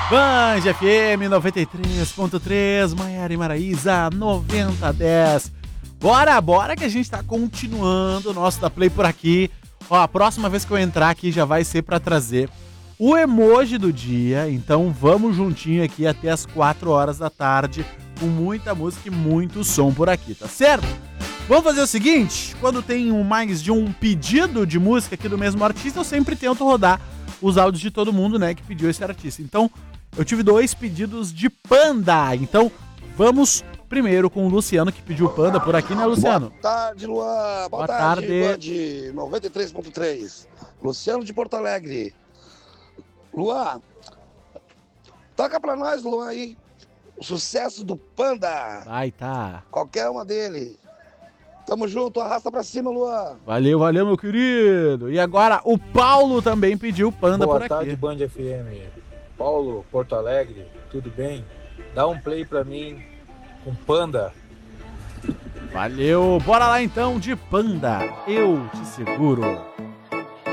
Band FM 93.3, Maiara e Maraísa 9010. Bora que a gente tá continuando o nosso Da Play por aqui. Ó, a próxima vez que eu entrar aqui já vai ser pra trazer o emoji do dia. Então vamos juntinho aqui até as 4 horas da tarde com muita música e muito som por aqui, tá certo? Vamos fazer o seguinte, quando tem mais de um pedido de música aqui do mesmo artista, eu sempre tento rodar os áudios de todo mundo, né, que pediu esse artista. Então, eu tive 2 pedidos de Panda. Então, vamos primeiro com o Luciano, que pediu Panda por aqui, né, Luciano? Boa tarde, Luan. Boa tarde, Band 93.3. Luciano de Porto Alegre. Luan, toca pra nós, Luan, aí. O sucesso do Panda. Vai, tá. Qualquer uma dele. Tamo junto, arrasta pra cima, Luan. Valeu, meu querido. E agora o Paulo também pediu Panda por aqui. Boa tarde, Band FM. Paulo, Porto Alegre, tudo bem? Dá um play pra mim com Panda. Valeu, bora lá então de Panda. Eu te seguro.